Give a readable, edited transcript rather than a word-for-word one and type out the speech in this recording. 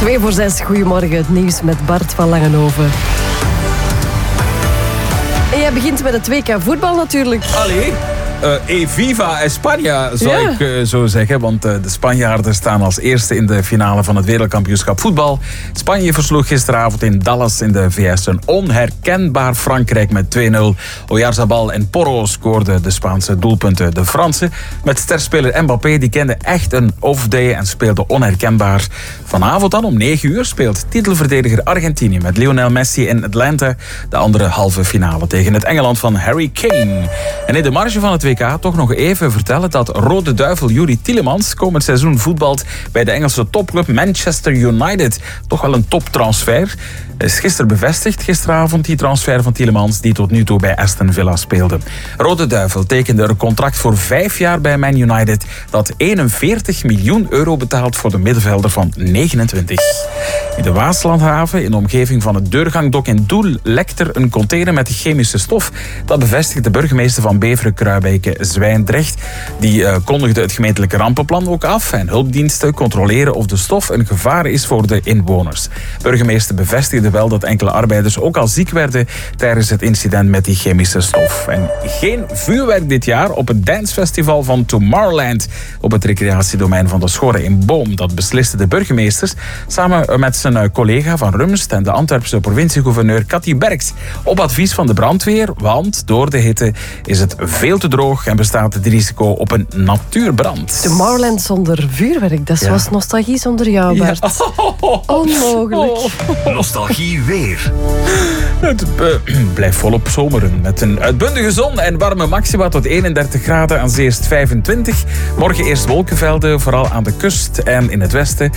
5:02, goedemorgen, het nieuws met Bart van Langenhoven. En jij begint met het WK voetbal natuurlijk. Allee, Viva España zou ik zo zeggen. Want de Spanjaarden staan als eerste in de finale van het wereldkampioenschap voetbal. Spanje versloeg gisteravond in Dallas in de VS een onherkenbaar Frankrijk met 2-0. Oyarzabal en Porro scoorden de Spaanse doelpunten. De Fransen met sterspeler Mbappé die kende echt een off-day en speelde onherkenbaar. Vanavond dan om 9 uur speelt titelverdediger Argentinië met Lionel Messi in Atlanta de andere halve finale tegen het Engeland van Harry Kane. En in de marge van het WK toch nog even vertellen dat Rode Duivel Youri Tielemans komend seizoen voetbalt bij de Engelse topclub Manchester United. Toch wel een toptransfer. Is gisteren bevestigd, gisteravond, die transfer van Tielemans die tot nu toe bij Aston Villa speelde. Rode Duivel tekende een contract voor 5 jaar bij Man United dat 41 miljoen euro betaalt voor de middenvelder van 29. In de Waaslandhaven, in de omgeving van het Deurgangdok in Doel, lekt er een container met chemische stof. Dat bevestigt de burgemeester van Beveren-Kruibeke-Zwijndrecht. Die kondigde het gemeentelijke rampenplan ook af en hulpdiensten controleren of de stof een gevaar is voor de inwoners. Burgemeester bevestigde wel dat enkele arbeiders ook al ziek werden tijdens het incident met die chemische stof. En geen vuurwerk dit jaar op het dancefestival van Tomorrowland op het recreatiedomein van de Schorre in Boom. Dat besliste de burgemeesters samen met zijn collega van Rumst en de Antwerpse provinciegouverneur Cathy Berks op advies van de brandweer, want door de hitte is het veel te droog en bestaat het risico op een natuurbrand. Tomorrowland zonder vuurwerk, dat is zoals nostalgie zonder jou, Bart. Ja. Onmogelijk. Nostalgie weer. Het blijft volop zomeren met een uitbundige zon en warme maxima tot 31 graden, aan zee is het 25. Morgen eerst wolkenvelden, vooral aan de kust en in het westen.